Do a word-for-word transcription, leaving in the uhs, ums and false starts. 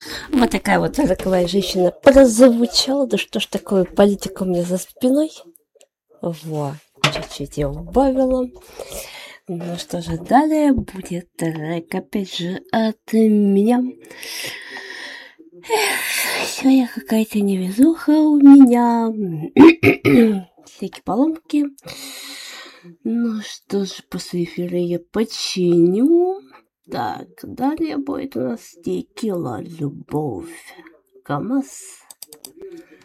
Вот такая вот роковая женщина прозвучала. Да что ж такое, политика у меня за спиной. Во, чуть-чуть я убавила. Ну что же, далее будет трек, опять же, от меня. Эх, сегодня какая-то невезуха у меня. Всякие поломки. Ну что ж, после эфира я починю. Так, далее будет у нас текила «Любовь». КамАЗ.